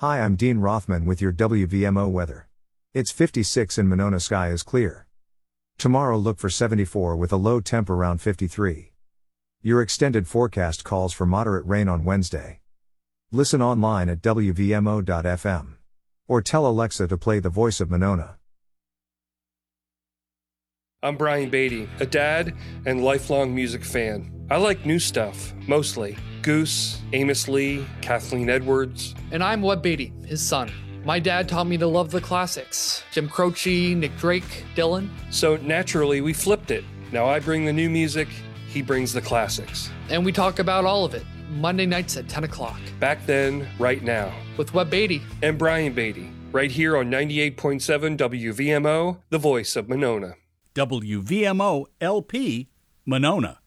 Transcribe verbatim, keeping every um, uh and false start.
Hi, I'm Dean Rothman with your W V M O weather. It's fifty-six in Monona, sky is clear. Tomorrow look for seventy-four with a low temp around fifty-three. Your extended forecast calls for moderate rain on Wednesday. Listen online at W V M O dot F M. Or tell Alexa to play The Voice of Monona. I'm Brian Beatty, a dad and lifelong music fan. I like new stuff, mostly. Goose, Amos Lee, Kathleen Edwards. And I'm Webb Beatty, his son. My dad taught me to love the classics. Jim Croce, Nick Drake, Dylan. So naturally, we flipped it. Now I bring the new music, he brings the classics. And we talk about all of it, Monday nights at ten o'clock. Back then, right now. With Webb Beatty. And Brian Beatty, right here on ninety-eight point seven W V M O, the voice of Monona. W V M O L P, Monona.